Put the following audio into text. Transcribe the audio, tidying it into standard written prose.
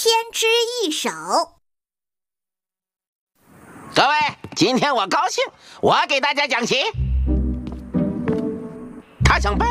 天之一手。 各位，今天我高兴，我给大家讲棋。他想办